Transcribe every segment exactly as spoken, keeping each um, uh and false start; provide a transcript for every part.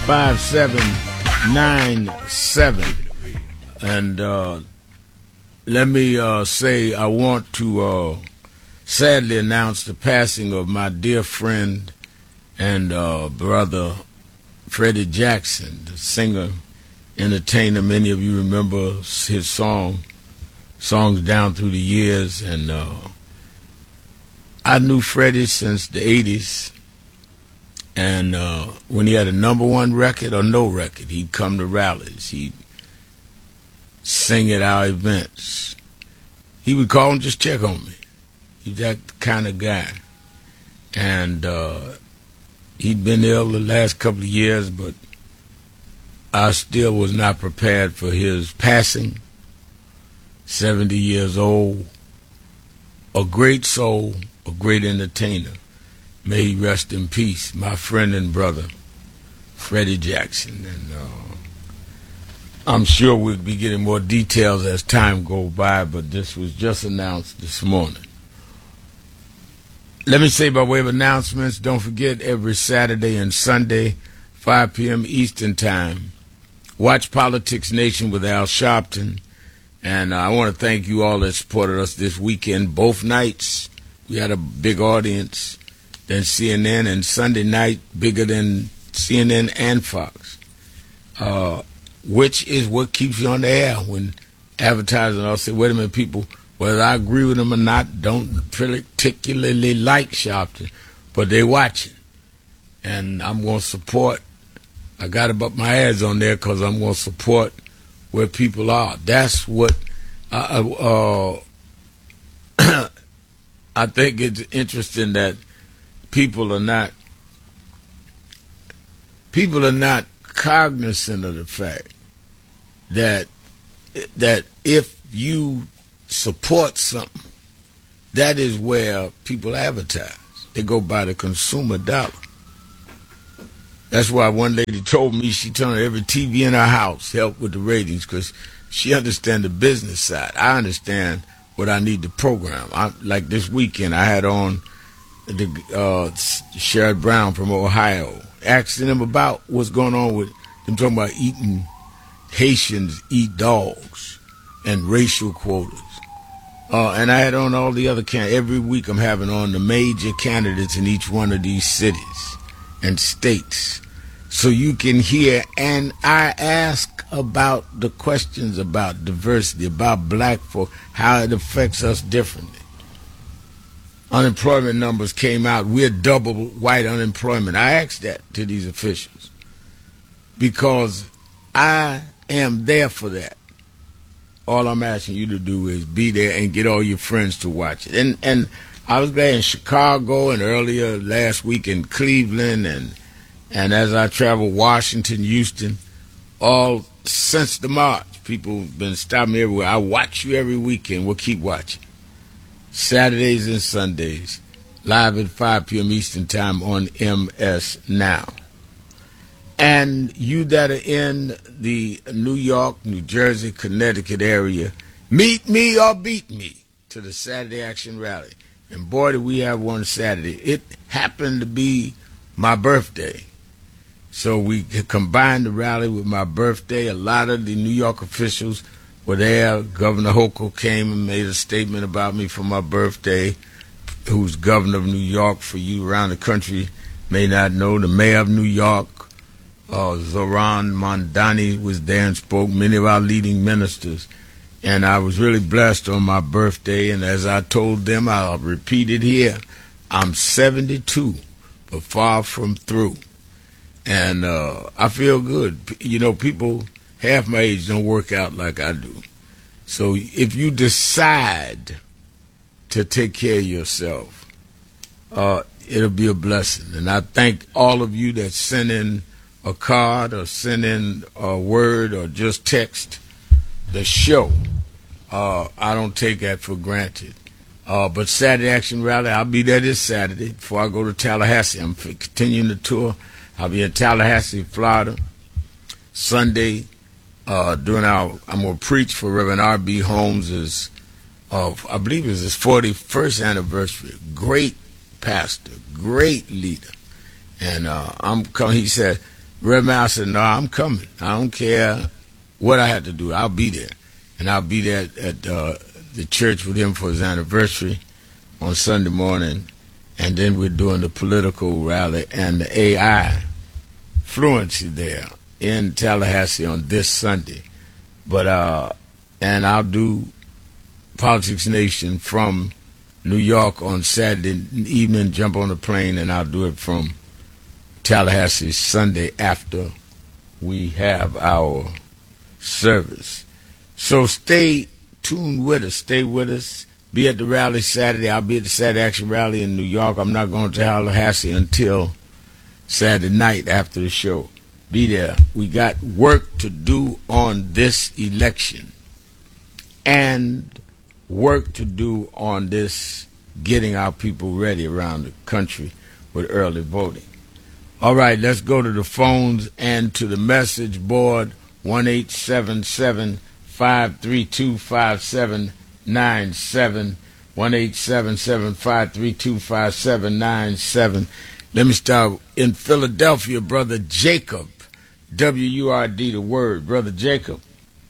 five seven nine seven. And uh, let me uh, say I want to uh, sadly announce the passing of my dear friend and uh, brother Freddie Jackson, the singer, entertainer. Many of you remember his song, songs down through the years. And uh, I knew Freddie since the eighties. And uh, when he had a number one record or no record, he'd come to rallies. He'd sing at our events. He would call and just check on me. He's that kind of guy. And uh, he'd been ill the last couple of years, but I still was not prepared for his passing. seventy years old, a great soul, a great entertainer. May he rest in peace, my friend and brother, Freddie Jackson. And uh, I'm sure we'll be getting more details as time goes by, but this was just announced this morning. Let me say by way of announcements, don't forget every Saturday and Sunday, five p.m. Eastern Time, watch Politics Nation with Al Sharpton. And uh, I want to thank you all that supported us this weekend, both nights. We had a big audience. Than C N N, and Sunday night bigger than C N N and Fox, uh, which is what keeps you on the air when advertising. I'll say, wait a minute, people, whether I agree with them or not, don't particularly like Sharpton, but they watching. And I'm going to support. I got to put my ads on there because I'm going to support where people are. That's what uh, uh, I think it's interesting that People are not. People are not cognizant of the fact that that if you support something, that is where people advertise. They go by the consumer dollar. That's why one lady told me she turned every T V in her house help with the ratings because she understands the business side. I understand what I need to program. I, like this weekend, I had on. The uh, Sherrod Brown from Ohio, asking them about what's going on with them talking about eating Haitians eat dogs and racial quotas. Uh, and I had on all the other candidates. Every week I'm having on the major candidates in each one of these cities and states. So you can hear, and I ask about the questions about diversity, about black folk, how it affects us differently. Unemployment numbers came out. We're double white unemployment. I asked that to these officials because I am there for that. All I'm asking you to do is be there and get all your friends to watch it. And and I was there in Chicago and earlier last week in Cleveland and and as I travel Washington, Houston, all since the march. People have been stopping me everywhere. I watch you every weekend. We'll keep watching. Saturdays and Sundays, live at five p.m. Eastern Time on M S Now. And you that are in the New York, New Jersey, Connecticut area, meet me or beat me to the Saturday Action Rally. And boy, did we have one Saturday. It happened to be my birthday. So we combined the rally with my birthday. A lot of the New York officials were there. Governor Hochul came and made a statement about me for my birthday, who's governor of New York. For you around the country may not know, the mayor of New York, uh, Zoran Mondani, was there and spoke, many of our leading ministers. And I was really blessed on my birthday. And as I told them, I'll repeat it here, I'm seventy-two, but far from through. And uh, I feel good. You know, people half my age don't work out like I do. So if you decide to take care of yourself, uh, it'll be a blessing. And I thank all of you that send in a card or send in a word or just text the show. Uh, I don't take that for granted. Uh, but Saturday Action Rally, I'll be there this Saturday before I go to Tallahassee. I'm continuing the tour. I'll be in Tallahassee, Florida. Sunday, uh, during our, I'm going to preach for Reverend R B Holmes' of, I believe it was his forty-first anniversary. Great pastor, great leader. And uh, I'm coming, he said, Reverend, I said, no, I'm coming. I don't care what I have to do. I'll be there. And I'll be there at uh, the church with him for his anniversary on Sunday morning. And then we're doing the political rally and the A I fluency there in Tallahassee on this Sunday. But, uh, and I'll do Politics Nation from New York on Saturday evening, jump on a plane, and I'll do it from Tallahassee Sunday after we have our service. So stay tuned with us. Stay with us. Be at the rally Saturday. I'll be at the Saturday Action Rally in New York. I'm not going to Tallahassee until Saturday night after the show. Be there. We got work to do on this election and work to do on this getting our people ready around the country with early voting. All right, let's go to the phones and to the message board, one eight seven seven, five three two, five seven nine seven, one eight seven seven, five three two, five seven nine seven. Let me start in Philadelphia, Brother Jacob, W U R D, the word. Brother Jacob.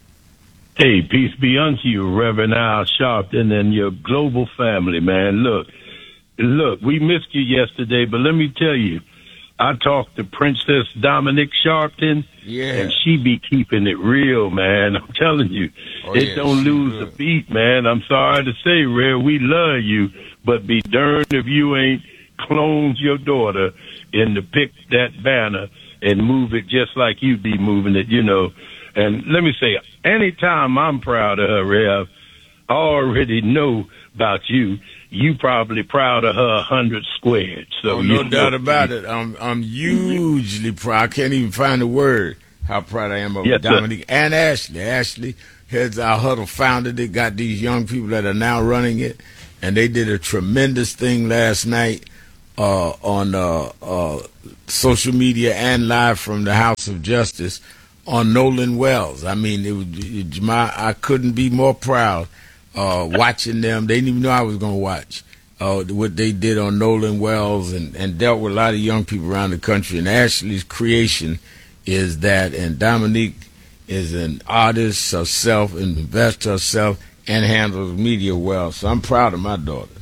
Hey, peace be unto you, Reverend Al Sharpton and your global family, man. Look, look, we missed you yesterday, but let me tell you, I talked to Princess Dominique Sharpton, yeah. and she be keeping it real, man. I'm telling you, oh, it yeah, don't lose good. a beat, man. I'm sorry to say, Rare, we love you, but be darned if you ain't cloned your daughter and to pick that banner and move it just like you be moving it, you know. And let me say, anytime I'm proud of her, Rev, I already know about you. You probably proud of her a hundred squared. So oh, no you doubt know. about it. I'm I'm hugely proud. I can't even find a word how proud I am of yes, Dominique sir. and Ashley. Ashley has our huddle founded it, got these young people that are now running it, and they did a tremendous thing last night uh, on uh, uh, social media and live from the House of Justice on Nolan Wells. I mean, it was it, my, I couldn't be more proud uh, watching them. They didn't even know I was going to watch uh, what they did on Nolan Wells and, and dealt with a lot of young people around the country. And Ashley's creation is that, and Dominique is an artist herself, an investor herself, and handles media well. So I'm proud of my daughters.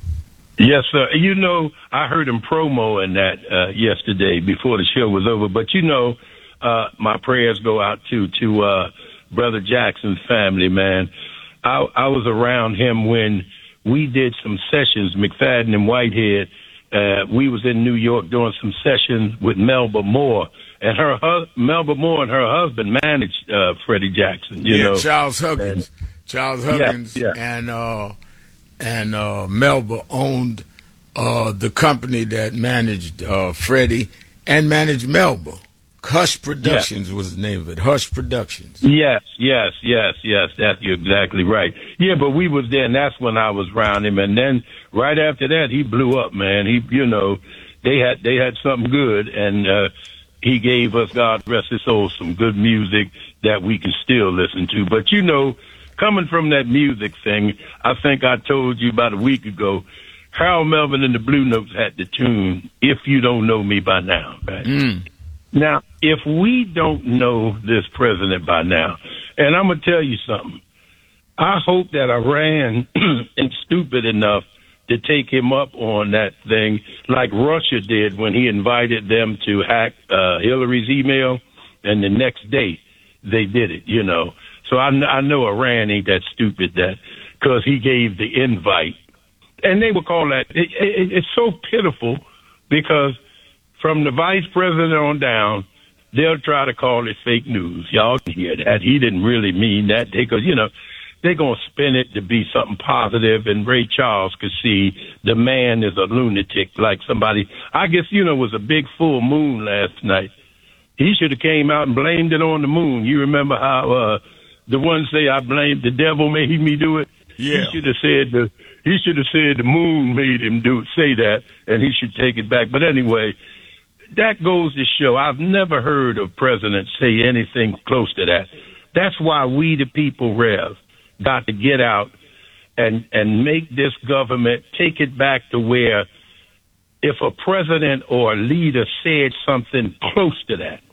Yes, sir. You know, I heard him promoing that uh, yesterday before the show was over. But, you know, uh, my prayers go out to, to uh, Brother Jackson's family, man. I, I was around him when we did some sessions, McFadden and Whitehead. Uh, we was in New York doing some sessions with Melba Moore. And her hu- Melba Moore and her husband managed uh, Freddie Jackson, you yeah, know. Charles Huggins. And, Charles Huggins yeah, yeah. and uh, and uh, Melba owned uh, the company that managed uh, Freddie and managed Melba. Hush Productions yeah. was the name of it. Hush Productions. Yes, yes, yes, yes. That's you're exactly right. Yeah, but we was there, and that's when I was around him. And then right after that, he blew up, man. He, you know, they had they had something good, and uh, he gave us, God rest his soul, some good music that we can still listen to. But you know, coming from that music thing, I think I told you about a week ago, Harold Melvin and the Blue Notes had the tune "If You Don't Know Me By Now." Right? Mm. Now, if we don't know this president by now, and I'm going to tell you something, I hope that Iran is stupid enough to take him up on that thing like Russia did when he invited them to hack uh, Hillary's email, and the next day they did it, you know. So I, I know Iran ain't that stupid that because he gave the invite. And they would call that, it, it, it's so pitiful because from the vice president on down, they'll try to call it fake news. Y'all can hear that. He didn't really mean that. They could, you know, they're going to spin it to be something positive, and Ray Charles could see the man is a lunatic, like somebody, I guess, you know, it was a big full moon last night. He should have came out and blamed it on the moon. You remember how uh, the ones say, I blamed the devil made me do it? Yeah. He should have said the, he should have said the moon made him do say that, and he should take it back. But anyway, that goes to show I've never heard a president say anything close to that. That's why we, the people, Rev, got to get out and, and make this government take it back to where if a president or a leader said something close to that,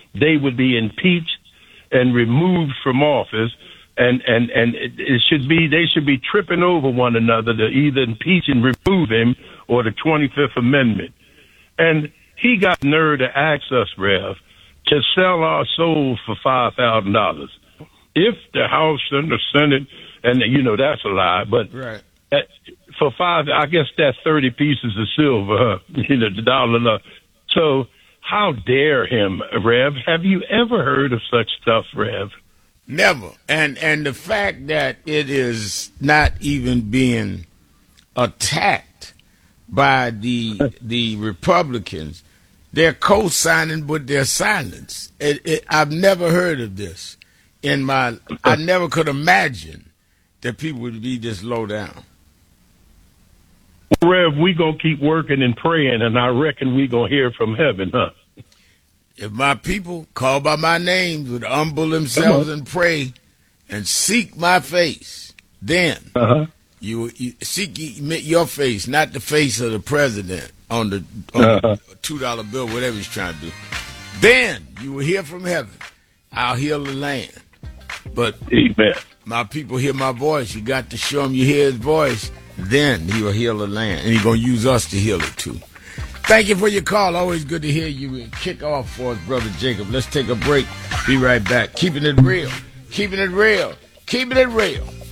they would be impeached and removed from office. And, and, and it, it should be, they should be tripping over one another to either impeach and remove him or the twenty-fifth Amendment. And he got nerve to ask us, Rev, to sell our souls for five thousand dollars. If the House and the Senate, and you know, that's a lie, but right. at, for five, I guess that's thirty pieces of silver, huh? You know, the dollar. So how dare him, Rev? Have you ever heard of such stuff, Rev? Never. And and the fact that it is not even being attacked by the the Republicans, they're co-signing, but they're silenced. It, it, I've never heard of this in my. I never could imagine that people would be this low down. Rev, we gonna keep working and praying, and I reckon we gonna hear from heaven, huh? If my people call by my name would humble themselves and pray and seek my face, then uh-huh. you, you seek your face, not the face of the president on the, on uh-huh. the two dollar bill, whatever he's trying to do. Then you will hear from heaven. I'll heal the land. But Amen. My people hear my voice. You got to show them you hear his voice. Then he will heal the land. And he's going to use us to heal it too. Thank you for your call. Always good to hear you kick off for us, Brother Jacob. Let's take a break. Be right back. Keeping it real. Keeping it real. Keeping it real.